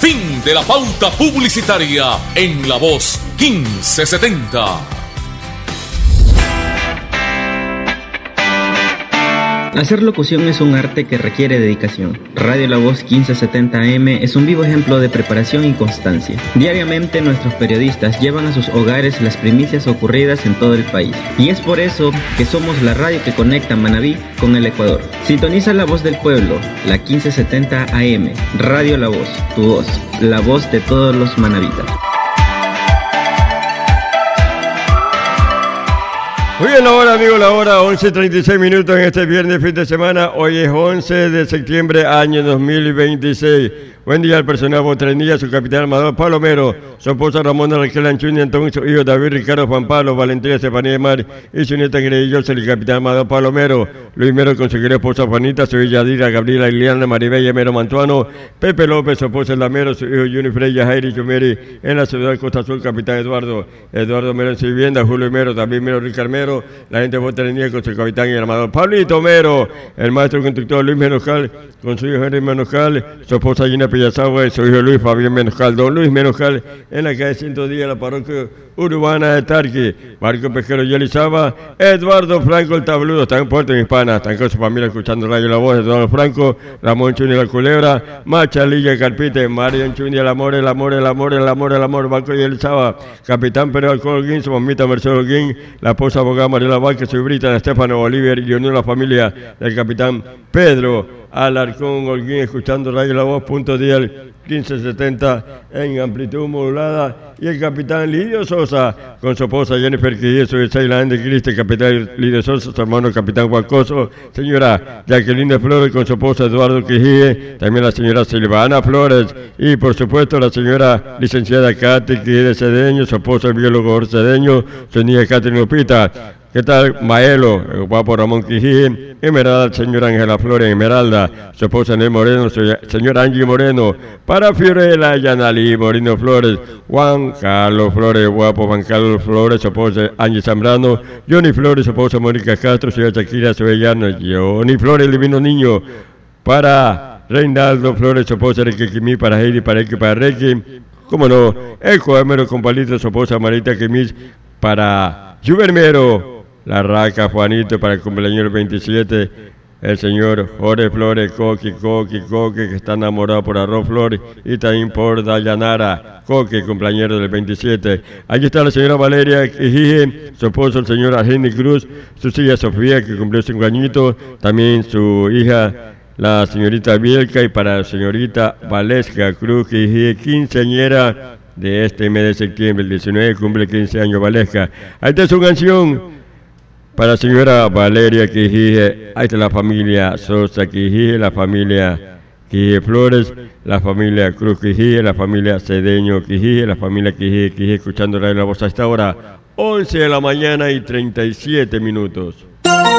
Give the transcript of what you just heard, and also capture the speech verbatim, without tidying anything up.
Fin de la pauta publicitaria en La Voz quince setenta. Hacer locución es un arte que requiere dedicación. Radio La Voz quince setenta A M es un vivo ejemplo de preparación y constancia. Diariamente nuestros periodistas llevan a sus hogares las primicias ocurridas en todo el país. Y es por eso que somos la radio que conecta Manabí con el Ecuador. Sintoniza La Voz del Pueblo, la quince setenta A M. Radio La Voz, tu voz, la voz de todos los manabitas. Muy bien, la hora, amigo, la hora, once treinta y seis minutos en este viernes, fin de semana. Hoy es once de septiembre, año dos mil veintiséis. Buen día al personal Botrenilla, su capitán armador Palomero, su esposa Ramona Raquel Anchuña, Antón, su hijo David Ricardo Juan Pablo, Valentina Estefanía de Mar y su nieta Greyos, el capitán armador Palomero, Luis Mero con su querida esposa Juanita, su hija Yadira, Gabriela, Iliana, Maribella, Mero Mantuano, Pepe López, su esposa Lamero, su hijo Juni Freya, Jairi Chumeri, en la ciudad de Costa Azul, capitán Eduardo, Eduardo Mero en su vivienda, Julio Mero, también Mero Ricardo Mero, la gente de Botrenilla con su capitán y armador Pablito Mero, el maestro constructor Luis Menojal, con su hijo Henry Menojal, su esposa Gina Pellazagua y su hijo Luis Fabián Menojal, don Luis Menojal, en la calle ciento diez, la parroquia urbana de Tarqui, Marco Pesquero y Elizaba, Eduardo Franco el Tabludo, está en Puerto Hispana, están con su familia escuchando Radio La Voz, Eduardo Franco, Ramón Chuni la Culebra, Machalilla Carpite, Marian Chuni, el amor, el amor, el amor, el amor, el amor, Banco y Elizaba, Capitán Pedro Alcohol Holguín, su mamita Mercedes Holguín, la esposa abogada Mariela Vázquez, su Brita, Estefano Bolívar y unió la familia del capitán Pedro Alarcón Holguín, escuchando Radio La Voz, punto dial, quince setenta en amplitud modulada, y el capitán Lidio Sosa, con su esposa Jennifer Quijé, su hija de Cristo, el capitán Lidio Sosa, su hermano capitán Juan Coso, señora Jacqueline Flores, con su esposa Eduardo Quijé, también la señora Silvana Flores, y por supuesto la señora licenciada Katy Quijé de Cedeño, su esposo el biólogo Jorge Cedeño, su niña Catherine Lupita. ¿Qué tal, Maelo, el guapo Ramón Quijín, Esmeralda, señora Ángela Flores, Esmeralda, su esposa Nel Moreno, su señora Angie Moreno, para Fiorella, Yanalí Moreno Flores, Juan Carlos Flores, guapo Juan Carlos Flores, su esposa Angie Zambrano, Johnny Flores, su esposa Mónica Castro, su hija Shakira, su vellano, Johnny Flores, el divino niño, para Reinaldo Flores, su esposa Enrique Quimí, para Heidi, para Eki, para Reiki, cómo no, el Coemero con Palito, su esposa Marita Quimis, para Jubermero, la Raca Juanito para el cumpleaños veintisiete, el señor Jorge Flores, Coqui, Coqui, Coqui, que está enamorado por Arroz Flores, y también por Dayanara, Coqui, cumpleaños del veintisiete. Allí está la señora Valeria Quijije, su esposo el señor Argeni Cruz, su hija Sofía, que cumplió cinco añitos, también su hija la señorita Bielka, y para la señorita Valesca Cruz Quijije, quinceañera de este mes de septiembre, el diecinueve, cumple quince años Valesca. Ahí está su canción para la señora Valeria Quijije, ahí está la familia Sosa Quijije, la familia Quijije Flores, la familia Cruz Quijije, la familia Cedeño Quijije, la familia Quijije Quijije, escuchando Radio La Voz a esta hora, once de la mañana y treinta y siete minutos.